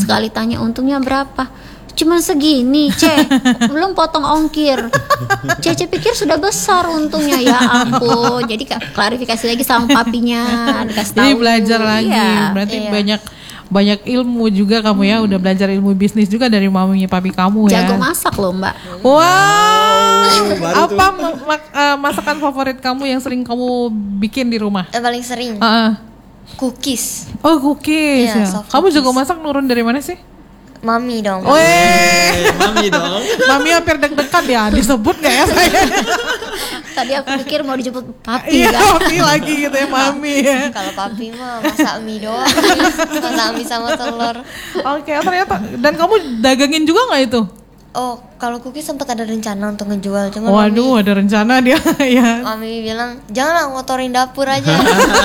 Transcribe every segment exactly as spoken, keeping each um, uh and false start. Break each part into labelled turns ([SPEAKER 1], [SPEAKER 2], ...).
[SPEAKER 1] Sekali tanya untungnya berapa, cuman segini, Cek, belum potong ongkir. Cece pikir sudah besar untungnya, ya ampun. Jadi klarifikasi lagi sama papinya, dikasih tahu.
[SPEAKER 2] Jadi belajar lagi,
[SPEAKER 1] iya,
[SPEAKER 2] berarti
[SPEAKER 1] iya.
[SPEAKER 2] banyak banyak ilmu juga kamu ya, hmm. udah belajar ilmu bisnis juga dari maminya papi kamu ya.
[SPEAKER 1] Jago masak loh Mbak.
[SPEAKER 2] Wow, wow. Apa ma- uh, masakan favorit kamu yang sering kamu bikin di rumah?
[SPEAKER 3] Eh, paling sering
[SPEAKER 2] Uh-uh.
[SPEAKER 3] cookies.
[SPEAKER 2] Oh cookies
[SPEAKER 3] Iya,
[SPEAKER 2] ya.
[SPEAKER 3] soft
[SPEAKER 2] Kamu
[SPEAKER 3] cookies.
[SPEAKER 2] jago masak nurun dari mana sih?
[SPEAKER 3] Mami dong.
[SPEAKER 2] Weh,
[SPEAKER 4] Mami dong.
[SPEAKER 2] Mami hampir deg-degan ya, disebut gak ya saya?
[SPEAKER 1] Tadi aku pikir mau dijemput papi
[SPEAKER 2] Iya,
[SPEAKER 1] kan.
[SPEAKER 2] papi lagi gitu ya, Mami ya.
[SPEAKER 3] Kalau papi mah masak mie doang. Masak mie sama telur.
[SPEAKER 2] Oke, ternyata. Dan kamu dagangin juga gak itu?
[SPEAKER 3] Oh, kalau cookies sempat ada rencana untuk ngejual, cuma
[SPEAKER 2] Waduh,
[SPEAKER 3] mami,
[SPEAKER 2] ada rencana dia ya.
[SPEAKER 3] mami bilang janganlah ngotorin dapur aja.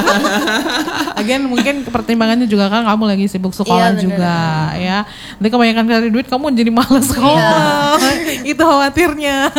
[SPEAKER 2] Agen mungkin pertimbangannya juga kan kamu lagi sibuk sekolah
[SPEAKER 3] Iya, bener.
[SPEAKER 2] juga ya. Nanti kebanyakan cari duit kamu jadi malas sekolah. Itu khawatirnya.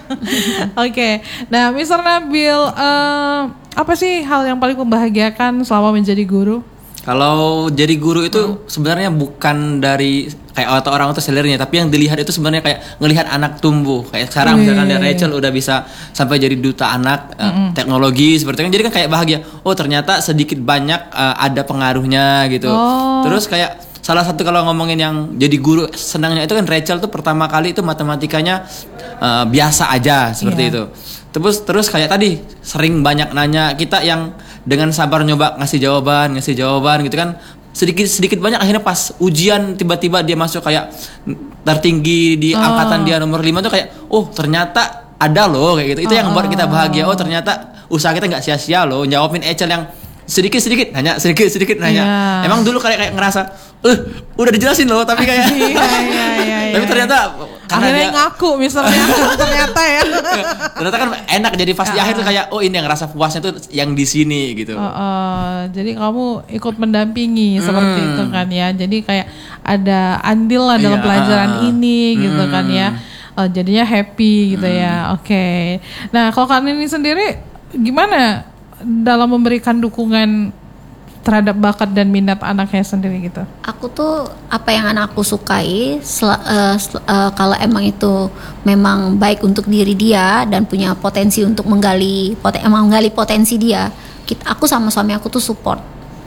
[SPEAKER 2] Oke, nah mister Nabil, uh, apa sih hal yang paling membahagiakan selama menjadi guru?
[SPEAKER 4] Kalau jadi guru itu hmm. sebenarnya bukan dari kayak atau orang itu sellernya, tapi yang dilihat itu sebenarnya kayak ngelihat anak tumbuh. Kayak sekarang
[SPEAKER 2] Wee.
[SPEAKER 4] misalkan dari Rachel udah bisa sampai jadi duta anak uh, teknologi seperti itu kan, jadi kan kayak bahagia. Oh ternyata sedikit banyak uh, ada pengaruhnya gitu.
[SPEAKER 2] Oh.
[SPEAKER 4] Terus kayak salah satu kalau ngomongin yang jadi guru senangnya itu kan Rachel tuh pertama kali itu matematikanya uh, biasa aja seperti
[SPEAKER 2] Yeah.
[SPEAKER 4] itu. Terus terus kayak tadi sering banyak nanya, kita yang dengan sabar nyoba ngasih jawaban, ngasih jawaban gitu kan. Sedikit sedikit banyak akhirnya pas ujian tiba-tiba dia masuk kayak tertinggi di
[SPEAKER 2] Oh.
[SPEAKER 4] angkatan dia nomor lima tuh kayak oh ternyata ada loh kayak gitu. Itu
[SPEAKER 2] Oh.
[SPEAKER 4] yang membuat kita bahagia. Oh ternyata usaha kita nggak sia-sia loh. Jawabin Echel yang sedikit-sedikit nanya, sedikit-sedikit nanya.
[SPEAKER 2] Yeah.
[SPEAKER 4] Emang dulu kayak kayak ngerasa eh udah dijelasin loh tapi kayak
[SPEAKER 2] Iya, iya, iya,
[SPEAKER 4] tapi
[SPEAKER 2] iya.
[SPEAKER 4] ternyata karena
[SPEAKER 2] Akhirnya
[SPEAKER 4] dia
[SPEAKER 2] ngaku misalnya ternyata ya.
[SPEAKER 4] ternyata kan enak, jadi pas di akhir tuh kayak oh ini yang rasa puasnya tuh yang di sini gitu.
[SPEAKER 2] Uh, uh, jadi kamu ikut mendampingi seperti
[SPEAKER 4] Hmm.
[SPEAKER 2] itu kan ya. Jadi kayak ada andil lah dalam
[SPEAKER 4] Iya,
[SPEAKER 2] pelajaran
[SPEAKER 4] uh,
[SPEAKER 2] ini gitu
[SPEAKER 4] hmm.
[SPEAKER 2] kan ya. Uh, jadinya happy gitu ya. Oke. Okay. Nah kalau kalian ini sendiri gimana dalam memberikan dukungan terhadap bakat dan minat anaknya sendiri gitu?
[SPEAKER 1] Aku tuh apa yang anakku sukai, sel- uh, sel- uh, kalau emang itu memang baik untuk diri dia dan punya potensi untuk menggali, poten- emang menggali potensi dia, kita, aku sama suami aku tuh support.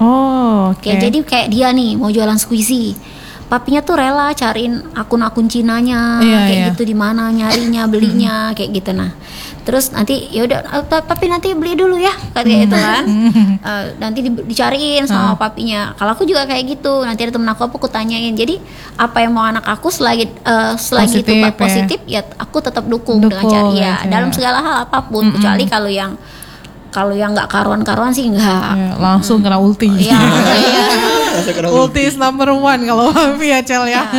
[SPEAKER 2] Oh, oke.
[SPEAKER 1] Kayak jadi kayak dia nih mau jualan squishy, papinya tuh rela cariin akun-akun Cinanya,
[SPEAKER 2] Iya,
[SPEAKER 1] kayak
[SPEAKER 2] iya.
[SPEAKER 1] gitu di mana nyarinya, belinya, kayak gitu. Nah, terus nanti ya udah, "Eh, pa- papi nanti beli dulu ya," kayak gitu kan. Eh, nanti di- dicariin sama papinya. Kalau aku juga kayak gitu. Nanti ada temen aku, aku tanyain. Jadi apa yang mau anak aku selagi eh, selagi itu
[SPEAKER 2] Positif, ya.
[SPEAKER 1] positif, ya aku tetap dukung, dengan
[SPEAKER 2] Dukung,
[SPEAKER 1] cara ya
[SPEAKER 2] ya.
[SPEAKER 1] dalam segala hal apapun. Kecuali kalau yang kalau yang nggak karuan-karuan sih enggak.
[SPEAKER 2] Ya, langsung kena ulti.
[SPEAKER 1] Iya, iya.
[SPEAKER 2] Ulti is number one kalau Mami ya Cel ya.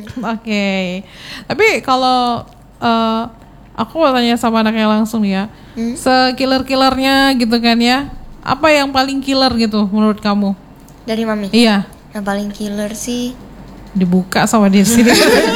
[SPEAKER 2] Oke. Tapi kalau uh, aku mau tanya sama anaknya langsung ya,
[SPEAKER 3] Hmm?
[SPEAKER 2] sekiller-killernya gitu kan ya, apa yang paling killer gitu menurut kamu?
[SPEAKER 3] Dari mami.
[SPEAKER 2] Iya,
[SPEAKER 3] Yang paling killer sih
[SPEAKER 2] dibuka sama dia sini.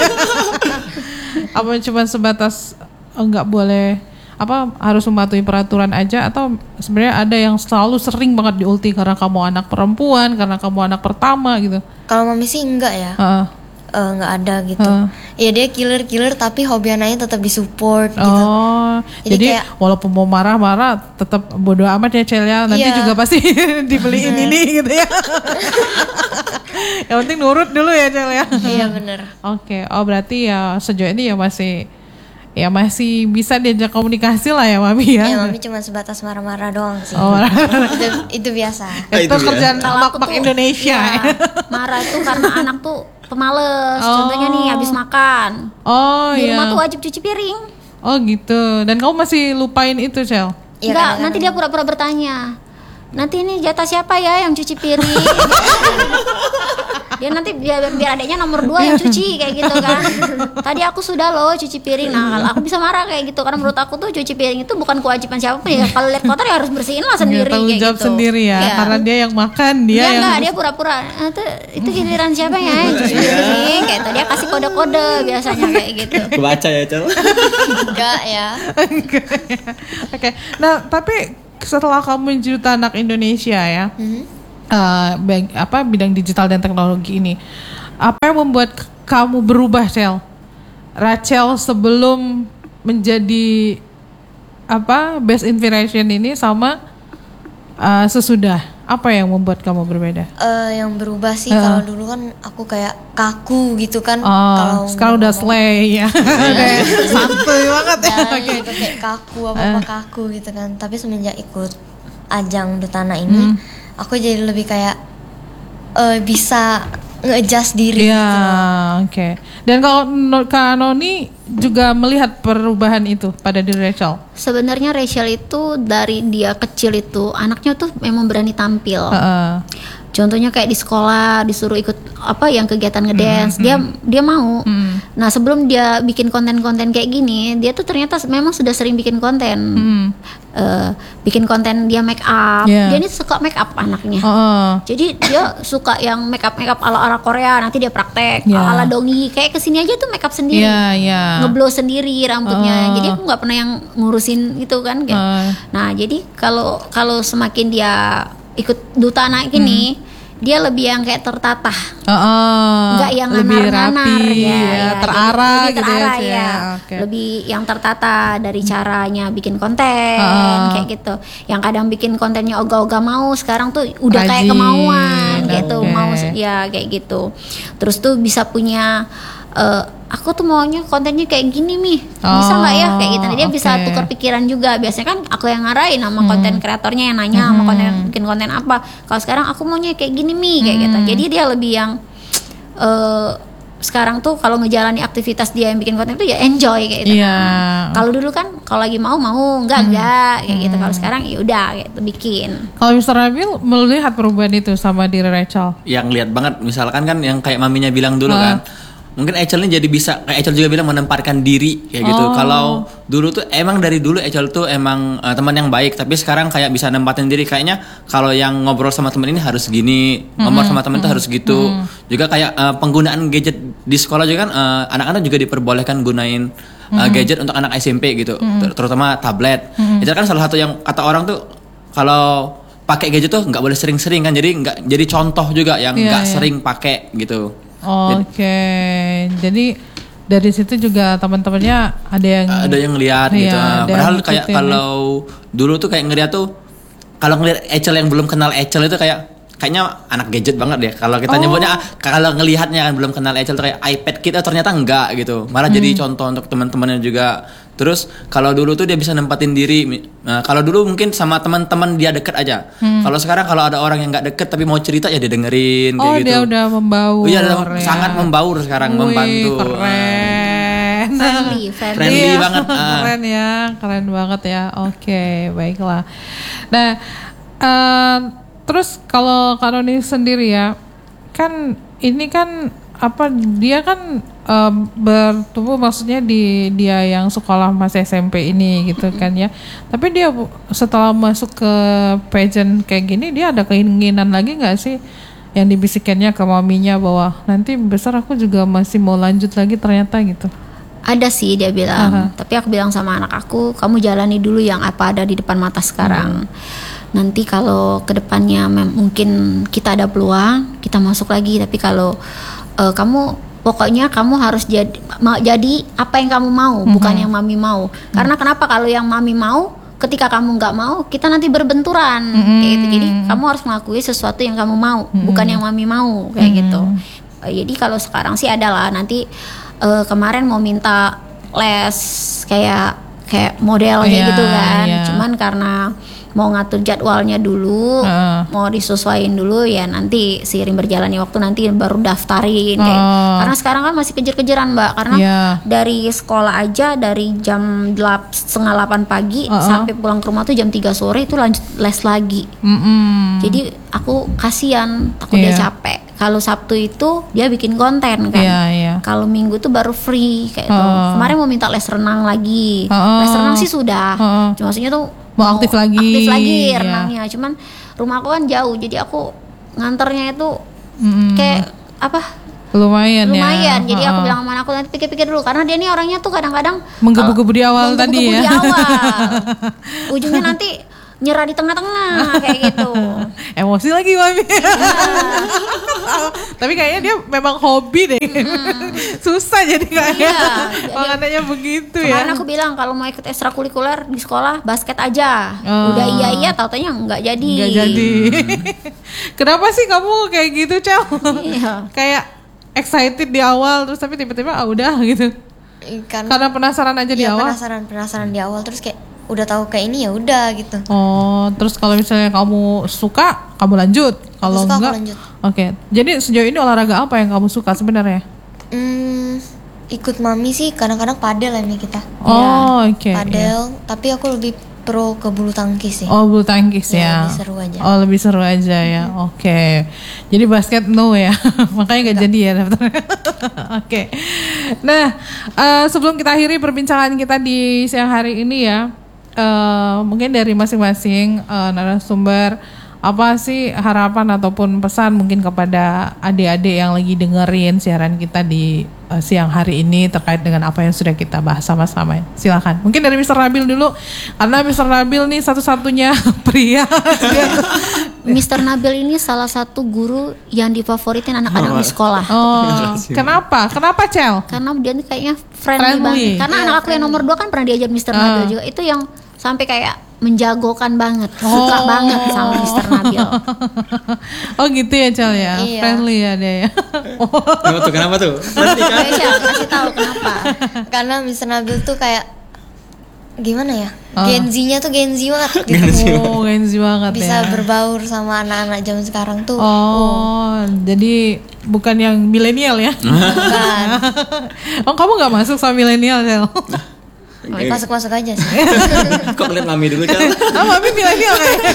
[SPEAKER 2] Apa cuma sebatas enggak boleh apa harus mematuhi peraturan aja, atau sebenarnya ada yang selalu sering banget diulti karena kamu anak perempuan, karena kamu anak pertama gitu?
[SPEAKER 3] kalau mami sih enggak ya.
[SPEAKER 2] Heeh.
[SPEAKER 3] Eh, nggak ada gitu.
[SPEAKER 2] Heeh.
[SPEAKER 3] Ya dia killer killer tapi hobi anaknya tetap disupport gitu.
[SPEAKER 2] Oh,
[SPEAKER 3] Jadi
[SPEAKER 2] jadi,
[SPEAKER 3] kayak-
[SPEAKER 2] walaupun mau marah-marah tetap bodo amat ya Cel ya. Nanti
[SPEAKER 3] Iya.
[SPEAKER 2] juga pasti dibeliin ini gitu ya. Yang penting nurut dulu ya Cel ya.
[SPEAKER 3] Iya bener.
[SPEAKER 2] Oke, oh berarti ya sejauh ini ya masih ya masih bisa diajak komunikasi lah ya Mami ya.
[SPEAKER 3] Ya mami cuma sebatas marah-marah doang sih.
[SPEAKER 2] Oh,
[SPEAKER 3] itu, itu biasa.
[SPEAKER 2] itu
[SPEAKER 4] Itu dia.
[SPEAKER 2] kerjaan
[SPEAKER 1] Kalau aku
[SPEAKER 2] mak-mak
[SPEAKER 1] tuh,
[SPEAKER 2] Indonesia.
[SPEAKER 1] iya, marah itu karena anak tuh pemales.
[SPEAKER 2] Oh.
[SPEAKER 1] Contohnya nih habis makan.
[SPEAKER 2] Oh
[SPEAKER 1] Di rumah
[SPEAKER 2] iya.
[SPEAKER 1] tuh wajib cuci piring.
[SPEAKER 2] Oh gitu. Dan kamu masih lupain itu Cel?
[SPEAKER 3] Iya,
[SPEAKER 1] Enggak,
[SPEAKER 3] kadang-kadang.
[SPEAKER 1] nanti dia pura-pura bertanya. Nanti ini jatah siapa ya yang cuci piring? Dia nanti biar, biar adanya nomor dua yang cuci kayak gitu kan. Tadi aku sudah loh cuci piring. Nah kalau aku bisa marah kayak gitu, karena menurut aku tuh cuci piring itu bukan kewajiban siapapun ya. Kalau lihat kotor ya harus bersihin lah sendiri
[SPEAKER 2] Tanggung
[SPEAKER 1] kayak
[SPEAKER 2] jawab
[SPEAKER 1] gitu.
[SPEAKER 2] sendiri ya,
[SPEAKER 1] Iya.
[SPEAKER 2] karena dia yang makan, dia
[SPEAKER 1] Dia
[SPEAKER 2] yang
[SPEAKER 1] enggak, dia pura-pura. "Ah, itu, itu giliran siapa ya yang cuci piring?" Kayak itu dia kasih kode-kode biasanya kayak gitu.
[SPEAKER 4] Kebaca ya Cel.
[SPEAKER 3] Enggak ya.
[SPEAKER 2] Oke, nah tapi setelah kamu menjuta anak Indonesia ya,
[SPEAKER 3] Mhm.
[SPEAKER 2] eh, bag- apa bidang digital dan teknologi ini, Apa yang membuat k- kamu berubah, Cel? Rachel sebelum menjadi apa best inspiration ini sama uh, sesudah, apa yang membuat kamu berbeda?
[SPEAKER 3] Eh, yang berubah sih
[SPEAKER 2] Heeh.
[SPEAKER 3] kalau dulu kan aku kayak kaku gitu kan.
[SPEAKER 2] Oh,
[SPEAKER 3] kalau
[SPEAKER 2] sekarang udah
[SPEAKER 3] ngomong.
[SPEAKER 2] slay ya. Kayak santuy banget ya.
[SPEAKER 3] Dan
[SPEAKER 2] Oke.
[SPEAKER 3] gitu kayak kaku apa-apa kaku gitu kan. Tapi semenjak ikut ajang Dutana ini, aku jadi lebih kayak eh, bisa nge-adjust diri
[SPEAKER 2] Iya,
[SPEAKER 3] gitu loh.
[SPEAKER 2] oke. Dan kalau no- Kak Noni juga melihat perubahan itu pada diri Rachel.
[SPEAKER 1] Sebenarnya Rachel itu dari dia kecil itu anaknya tuh memang berani tampil.
[SPEAKER 2] Heeh.
[SPEAKER 1] Contohnya kayak di sekolah disuruh ikut apa yang kegiatan ngedance, dia dia mau. Nah sebelum dia bikin konten-konten kayak gini, dia tuh ternyata memang sudah sering bikin konten,
[SPEAKER 2] Hmm.
[SPEAKER 1] Eh, bikin konten dia make up.
[SPEAKER 2] Yeah.
[SPEAKER 1] Dia ini suka make up anaknya.
[SPEAKER 2] Heeh.
[SPEAKER 1] Jadi dia suka yang make up make up ala ala Korea, nanti dia praktek
[SPEAKER 2] Yeah.
[SPEAKER 1] ala dongi, kayak kesini aja tuh make up sendiri,
[SPEAKER 2] Iya, iya.
[SPEAKER 1] ngeblow sendiri rambutnya.
[SPEAKER 2] Oh.
[SPEAKER 1] Jadi aku nggak pernah yang ngurusin itu kan. kayak.
[SPEAKER 2] Oh.
[SPEAKER 1] Nah jadi kalau kalau semakin dia ikut duta anak gini, dia lebih yang kayak tertata,
[SPEAKER 2] Heeh.
[SPEAKER 1] nggak yang
[SPEAKER 2] lebih
[SPEAKER 1] nganar-nganar
[SPEAKER 2] rapi,
[SPEAKER 1] ya,
[SPEAKER 2] ya,
[SPEAKER 1] ya.
[SPEAKER 2] terarah
[SPEAKER 1] Jadi lebih
[SPEAKER 2] gitu
[SPEAKER 1] terarah
[SPEAKER 2] ya. Cia.
[SPEAKER 1] ya,
[SPEAKER 2] Oke.
[SPEAKER 1] lebih yang tertata dari caranya bikin konten
[SPEAKER 2] Ah.
[SPEAKER 1] kayak gitu. Yang kadang bikin kontennya ogah-ogah mau, sekarang tuh udah kayak
[SPEAKER 2] Rajin,
[SPEAKER 1] kemauan gitu,
[SPEAKER 2] oke.
[SPEAKER 1] mau ya kayak gitu. Terus tuh bisa punya eh, aku tuh maunya kontennya kayak gini nih, bisa nggak ya kayak gitu. Nah, dia bisa
[SPEAKER 2] oke.
[SPEAKER 1] tukar pikiran juga. Biasanya kan aku yang ngarahin sama konten kreatornya yang nanya sama konten bikin konten apa. Kalau sekarang aku maunya kayak gini nih kayak gitu. Jadi dia lebih yang eh, sekarang tuh kalau ngejalani aktivitas dia yang bikin konten itu ya enjoy kayak gitu.
[SPEAKER 2] Iya.
[SPEAKER 1] Kalau dulu kan kalau lagi mau mau, enggak enggak kayak gitu. Kalau sekarang ya udah kayak gitu bikin.
[SPEAKER 2] Kalau mister Nabil melihat perubahan itu sama diri Rachel.
[SPEAKER 4] Yang lihat banget misalkan kan yang kayak maminya bilang dulu
[SPEAKER 2] Ah.
[SPEAKER 4] kan, mungkin Echel ini jadi bisa kayak Echel juga bilang menempatkan diri kayak gitu.
[SPEAKER 2] Oh.
[SPEAKER 4] Kalau dulu tuh emang dari dulu Echel tuh emang eh, teman yang baik, tapi sekarang kayak bisa nempatin diri. Kayaknya kalau yang ngobrol sama temen ini harus gini, ngomong sama temen tuh harus gitu. Juga kayak eh, penggunaan gadget di sekolah juga kan, eh, anak-anak juga diperbolehkan gunain eh, gadget untuk anak S M P gitu, ter- terutama tablet. Itu kan salah satu yang kata orang tuh kalau pakai gadget tuh nggak boleh sering-sering kan, jadi nggak jadi contoh juga yang
[SPEAKER 2] Iya,
[SPEAKER 4] nggak
[SPEAKER 2] iya.
[SPEAKER 4] sering pakai gitu.
[SPEAKER 2] Oke, jadi dari situ juga teman-temannya ada yang
[SPEAKER 4] Ada yang lihat
[SPEAKER 2] Iya,
[SPEAKER 4] gitu.
[SPEAKER 2] ada
[SPEAKER 4] Padahal
[SPEAKER 2] yang
[SPEAKER 4] kayak
[SPEAKER 2] ngikutin.
[SPEAKER 4] kalau dulu tuh kayak ngeliat tuh, kalau ngeliat Echel yang belum kenal Echel itu kayak kayaknya anak gadget banget deh. Kalau kita
[SPEAKER 2] Oh.
[SPEAKER 4] nyebutnya, kalau ngelihatnya kan belum kenal Echel tuh kayak iPad kita, ternyata enggak gitu. Malah
[SPEAKER 2] Hmm.
[SPEAKER 4] jadi contoh untuk teman-temannya juga. Terus kalau dulu tuh dia bisa nempatin diri. Nah, kalau dulu mungkin sama teman-teman dia deket aja. Kalau sekarang kalau ada orang yang nggak deket tapi mau cerita ya dia dengerin kayak
[SPEAKER 2] Oh,
[SPEAKER 4] gitu.
[SPEAKER 2] dia udah membaur.
[SPEAKER 4] Iya, dia
[SPEAKER 2] ya.
[SPEAKER 4] sangat membaur sekarang,
[SPEAKER 2] Wih,
[SPEAKER 4] membantu.
[SPEAKER 2] Keren.
[SPEAKER 1] Friendly, friendly.
[SPEAKER 4] Friendly
[SPEAKER 2] Iya,
[SPEAKER 4] banget, ah.
[SPEAKER 2] Keren ya, keren banget ya. Oke, baiklah. Nah, eh, terus kalau Kak Noni sendiri ya, kan ini kan apa dia kan eh, bertumbuh maksudnya di dia yang sekolah masih S M P ini gitu kan ya. Tapi dia setelah masuk ke pageant kayak gini, dia ada keinginan lagi nggak sih yang dibisikannya ke maminya bahwa nanti besar aku juga masih mau lanjut lagi ternyata gitu.
[SPEAKER 1] Ada sih dia bilang, tapi aku bilang sama anak aku, kamu jalani dulu yang apa ada di depan mata sekarang. Nanti kalau kedepannya mem- mungkin kita ada peluang, kita masuk lagi. Tapi kalau eh, kamu pokoknya kamu harus jadi ma- jadi apa yang kamu mau, bukan yang mami mau. Karena kenapa kalau yang mami mau, ketika kamu nggak mau, kita nanti berbenturan kayak gitu. Jadi kamu harus mengakui sesuatu yang kamu mau, bukan yang mami mau kayak gitu. Eh, jadi kalau sekarang sih adalah nanti eh, kemarin mau minta les kayak kayak model kayak
[SPEAKER 2] Iya,
[SPEAKER 1] gitu kan.
[SPEAKER 2] iya.
[SPEAKER 1] Cuman karena mau ngatur jadwalnya dulu,
[SPEAKER 2] Heeh.
[SPEAKER 1] mau disesuaiin dulu ya nanti seiring berjalannya waktu nanti baru daftarin kayak.
[SPEAKER 2] Oh.
[SPEAKER 1] Karena sekarang kan masih kejar-kejaran Mbak, karena
[SPEAKER 2] Iya.
[SPEAKER 1] dari sekolah aja dari jam delapan setengah delapan pagi
[SPEAKER 2] Uh-uh.
[SPEAKER 1] sampai pulang ke rumah tuh jam tiga sore itu lanjut les lagi.
[SPEAKER 2] Mm-mm.
[SPEAKER 1] Jadi aku kasihan, takut dia
[SPEAKER 2] Iya.
[SPEAKER 1] capek. Kalau Sabtu itu dia bikin konten kan.
[SPEAKER 2] Iya, iya.
[SPEAKER 1] Kalau Minggu tuh baru free kayak gitu.
[SPEAKER 2] Oh.
[SPEAKER 1] Kemarin mau minta les renang lagi.
[SPEAKER 2] Oh.
[SPEAKER 1] Les renang sih sudah.
[SPEAKER 2] Oh.
[SPEAKER 1] Cuma maksudnya tuh
[SPEAKER 2] Mau aktif lagi.
[SPEAKER 1] Aktif lagi
[SPEAKER 2] Iya.
[SPEAKER 1] renangnya. Cuman rumah aku kan jauh, jadi aku nganternya itu
[SPEAKER 2] Mm-mm.
[SPEAKER 1] kayak apa?
[SPEAKER 2] lumayan,
[SPEAKER 1] Lumayan.
[SPEAKER 2] ya.
[SPEAKER 1] Jadi aku
[SPEAKER 2] Heeh.
[SPEAKER 1] bilang sama aku nanti pikir-pikir dulu karena dia nih orangnya tuh kadang-kadang
[SPEAKER 2] Menggebu-gebu di awal
[SPEAKER 1] menggebu-gebu
[SPEAKER 2] tadi ya.
[SPEAKER 1] di awal. Ujungnya nanti nyerah di tengah-tengah kayak gitu.
[SPEAKER 2] Emosi lagi mami. Tapi kayaknya dia memang hobi deh. Susah jadi kayaknya.
[SPEAKER 1] Iya,
[SPEAKER 2] Makanannya begitu ya.
[SPEAKER 1] Kemarin aku bilang kalau mau ikut ekstrakurikuler di sekolah basket aja.
[SPEAKER 2] Oh.
[SPEAKER 1] Udah iya iya, tau-taunya nggak jadi.
[SPEAKER 2] Nggak jadi. Kenapa sih kamu kayak gitu, Cel?
[SPEAKER 1] Iya.
[SPEAKER 2] Kayak excited di awal terus tapi tiba-tiba ah udah gitu.
[SPEAKER 3] Karena,
[SPEAKER 2] Karena penasaran aja di
[SPEAKER 3] iya,
[SPEAKER 2] awal.
[SPEAKER 3] penasaran penasaran di awal terus kayak udah tahu kayak ini ya udah gitu.
[SPEAKER 2] Oh, terus kalau misalnya kamu suka, kamu lanjut. Kalau
[SPEAKER 3] suka, aku
[SPEAKER 2] enggak,
[SPEAKER 3] lanjut.
[SPEAKER 2] Oke. Jadi sejauh ini olahraga apa yang kamu suka sebenarnya?
[SPEAKER 3] Hmm, ikut mami sih kadang-kadang padel ya Mi, kita.
[SPEAKER 2] Oh, oke.
[SPEAKER 3] Padel, tapi aku lebih pro ke bulu tangkis sih.
[SPEAKER 2] Oh, bulu tangkis
[SPEAKER 3] Ya,
[SPEAKER 2] ya.
[SPEAKER 3] lebih seru aja.
[SPEAKER 2] Oh, lebih seru aja ya. Oke. Jadi basket no ya. Makanya gak jadi ya daftarnya. Oke. Nah, eh, sebelum kita akhiri perbincangan kita di siang hari ini ya, eh, mungkin dari masing-masing eh, narasumber apa sih harapan ataupun pesan mungkin kepada adik-adik yang lagi dengerin siaran kita di uh, siang hari ini terkait dengan apa yang sudah kita bahas sama-sama. Silakan. Mungkin dari mister Nabil dulu karena mister Nabil nih satu-satunya pria.
[SPEAKER 1] mister Nabil ini salah satu guru yang difavoritin anak-anak di sekolah.
[SPEAKER 2] Oh, kenapa? Kenapa, Cel?
[SPEAKER 1] Karena dia tuh kayaknya friendly,
[SPEAKER 2] Friendly.
[SPEAKER 1] banget. Karena
[SPEAKER 3] Iya,
[SPEAKER 1] anak aku yang nomor dua kan pernah diajar mister
[SPEAKER 2] Ah.
[SPEAKER 1] Nabil juga. Itu yang sampai kayak menjagokan banget,
[SPEAKER 2] Oh.
[SPEAKER 1] suka banget sama mister Nabil.
[SPEAKER 2] Oh gitu ya, Cel ya.
[SPEAKER 3] Iya.
[SPEAKER 2] Friendly ya dia ya.
[SPEAKER 4] Kenapa tuh? Kenapa tuh? Berarti kan?
[SPEAKER 1] Aisyah, kasih tahu kenapa.
[SPEAKER 3] Karena mister Nabil tuh kayak gimana ya?
[SPEAKER 2] Ah.
[SPEAKER 3] Gen Z-nya tuh Gen Z banget gitu.
[SPEAKER 2] Oh, Genzi banget
[SPEAKER 3] Bisa
[SPEAKER 2] ya.
[SPEAKER 3] berbaur sama anak-anak zaman sekarang tuh.
[SPEAKER 2] Oh, jadi bukan yang milenial ya?
[SPEAKER 3] Bukan.
[SPEAKER 2] Oh, kamu nggak masuk sama milenial, Cel?
[SPEAKER 3] Masuk-masuk aja sih.
[SPEAKER 4] Kok ngeliat mami dulu kan?
[SPEAKER 2] Ah, mami milenial kayaknya.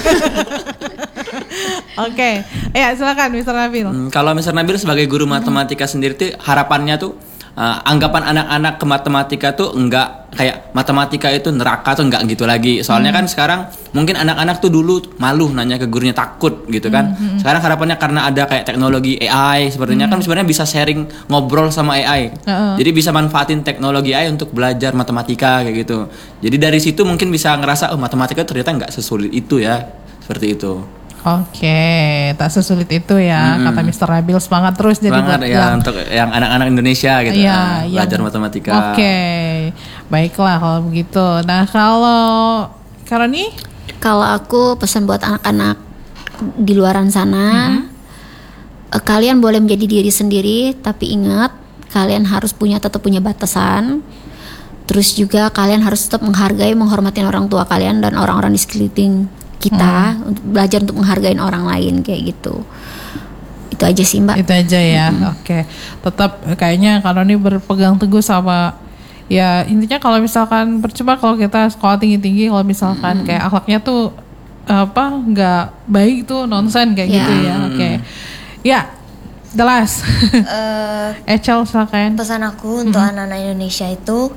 [SPEAKER 2] Oke, ya silakan mister Nabil.
[SPEAKER 4] Hmm, kalau mister Nabil sebagai guru matematika sendiri tuh harapannya tuh uh, anggapan anak-anak ke matematika tuh enggak kayak matematika itu neraka tuh enggak gitu lagi. Soalnya kan sekarang mungkin anak-anak tuh dulu malu nanya ke gurunya, takut gitu kan. Sekarang harapannya karena ada kayak teknologi A I sepertinya kan sebenarnya bisa sharing ngobrol sama A I.
[SPEAKER 2] Heeh.
[SPEAKER 4] Jadi bisa manfaatin teknologi A I untuk belajar matematika kayak gitu. Jadi dari situ mungkin bisa ngerasa oh matematika ternyata enggak sesulit itu ya. Seperti itu.
[SPEAKER 2] Oke, tak sesulit itu ya, kata mister Nabil. Semangat terus jadi
[SPEAKER 4] Banget
[SPEAKER 2] buat
[SPEAKER 4] ya
[SPEAKER 2] yang-
[SPEAKER 4] untuk yang anak-anak Indonesia gitu
[SPEAKER 2] Iya,
[SPEAKER 4] ah,
[SPEAKER 2] yang-
[SPEAKER 4] belajar matematika.
[SPEAKER 2] Oke, baiklah kalau begitu. Nah kalau Karoni,
[SPEAKER 1] Kalau aku pesan buat anak-anak di luaran sana, eh, kalian boleh menjadi diri sendiri, tapi ingat kalian harus punya tetap punya batasan. Terus juga kalian harus tetap menghargai, menghormati orang tua kalian dan orang-orang di sekeliling kita, untuk belajar untuk menghargai orang lain kayak gitu. Itu aja sih Mbak.
[SPEAKER 2] itu aja ya. Oke, tetap kayaknya Karoni berpegang teguh sama ya intinya kalau misalkan percuma kalau kita sekolah tinggi-tinggi kalau misalkan kayak akhlaknya tuh apa nggak baik tuh nonsen kayak
[SPEAKER 1] Ya.
[SPEAKER 2] gitu ya. Oke, ya the last.
[SPEAKER 3] Eh,
[SPEAKER 2] Echel silakan.
[SPEAKER 3] pesan aku untuk anak-anak Indonesia itu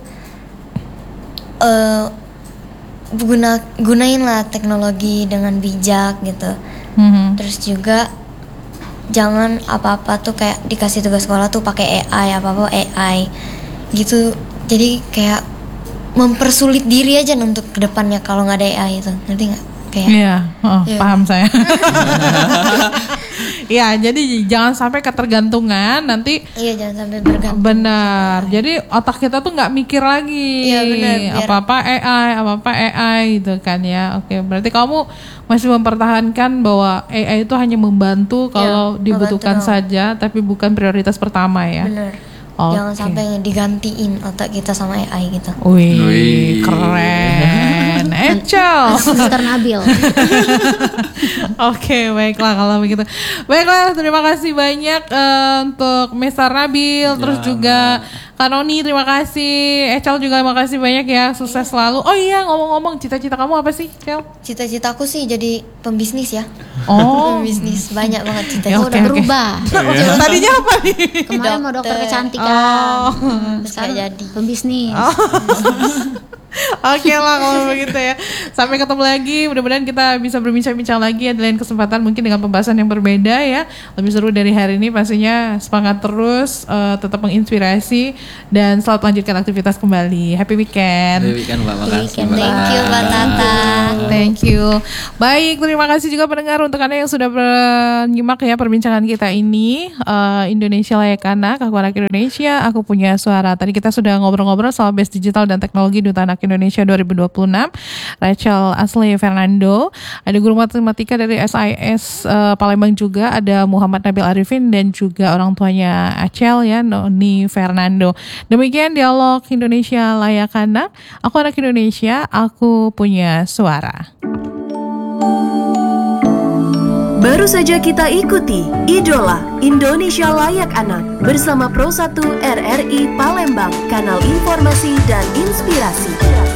[SPEAKER 3] eh guna gunainlah teknologi dengan bijak gitu.
[SPEAKER 2] Mhm.
[SPEAKER 3] Terus juga jangan apa-apa tuh kayak dikasih tugas sekolah tuh pakai A I, apa-apa A I gitu. Jadi kayak mempersulit diri aja untuk kedepannya kalau nggak ada A I itu, ngerti nggak? Kayak
[SPEAKER 2] Iya, oh,
[SPEAKER 3] Iya.
[SPEAKER 2] paham saya. Iya, jadi jangan sampai ketergantungan nanti.
[SPEAKER 3] iya jangan sampai bergantung.
[SPEAKER 2] Benar. Jadi otak kita tuh nggak mikir lagi.
[SPEAKER 3] Iya, benar, biar-
[SPEAKER 2] Apa-apa A I, apa-apa A I gitu kan ya. Oke, berarti kamu masih mempertahankan bahwa A I itu hanya membantu kalau
[SPEAKER 3] Iya,
[SPEAKER 2] dibutuhkan
[SPEAKER 3] membantu doang.
[SPEAKER 2] saja, tapi bukan prioritas pertama ya.
[SPEAKER 3] Bener.
[SPEAKER 2] Oke.
[SPEAKER 3] Jangan sampai digantiin otak kita sama A I gitu.
[SPEAKER 2] Wih,
[SPEAKER 4] Wih.
[SPEAKER 2] keren. Echel.
[SPEAKER 1] Anak mister Nabil.
[SPEAKER 2] Oke, baiklah kalau begitu. Baiklah, terima kasih banyak eh, untuk mister Nabil, terus juga Karoni, terima kasih. Echel juga makasih banyak ya, sukses selalu. Oh iya, ngomong-ngomong, cita-cita kamu apa sih, Echel?
[SPEAKER 3] Cita-citaku sih jadi pembisnis ya.
[SPEAKER 2] Oh,
[SPEAKER 3] Pembisnis banyak banget
[SPEAKER 2] Ya,
[SPEAKER 3] cita-cita.
[SPEAKER 1] Oh,
[SPEAKER 2] oke,
[SPEAKER 1] udah
[SPEAKER 2] oke.
[SPEAKER 1] berubah.
[SPEAKER 2] tadinya apa nih?
[SPEAKER 1] Kemarin mau dokter
[SPEAKER 3] Dokter.
[SPEAKER 1] kecantikan.
[SPEAKER 2] Oh.
[SPEAKER 3] Terus nggak jadi.
[SPEAKER 1] Pembisnis.
[SPEAKER 2] Oke lah kalau begitu ya. Sampai ketemu lagi. Mudah-mudahan kita bisa berbincang-bincang lagi ya di lain kesempatan, mungkin dengan pembahasan yang berbeda ya. Lebih seru dari hari ini pastinya. Semangat terus, uh, tetap menginspirasi dan selamat melanjutkan aktivitas kembali. Happy weekend.
[SPEAKER 4] Happy weekend Mbak, makasih
[SPEAKER 3] Weekend.
[SPEAKER 4] Mbak.
[SPEAKER 3] Thank you Mbak Tata.
[SPEAKER 2] Thank you. Baik, terima kasih juga pendengar untuk Anda yang sudah menyimak ya perbincangan kita ini. Uh, Indonesia Layak Anak, aku anak Indonesia, aku punya suara. Tadi kita sudah ngobrol-ngobrol soal Best Digital dan Teknologi Duta Anak Indonesia dua ribu dua puluh enam. Rachel Ashley Fernando, ada guru matematika dari S I S uh, Palembang juga, ada Muhammad Nabil Arifin dan juga orang tuanya Acel ya, Noni Fernando. Demikian dialog Indonesia Layak Anak. Aku anak Indonesia, aku punya suara.
[SPEAKER 5] Baru saja kita ikuti Idola Indonesia Layak Anak bersama Pro satu R R I Palembang, kanal informasi dan inspirasi.